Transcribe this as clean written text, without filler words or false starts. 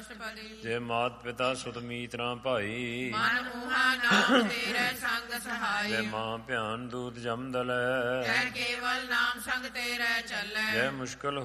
ਅਸ਼ਟਪਦੀ। ਜੇ ਮਾਤ ਪਿਤਾ ਸੁਤ ਮੀਤਰਾ ਭਾਈ, ਮਨ ਊਹਾ ਨਾਮ ਤੇਰੇ ਸੰਗ ਸਹਾਈ। ਜੇ ਮਾਂ ਭਿਆਨ ਦੂਤ ਜਮ ਦਲੈ, ਤੈ ਕੇਵਲ ਨਾਮ ਸੰਗ ਤੇਰੇ ਚੱਲੈ। ਜੇ ਮੁਸ਼ਕਲ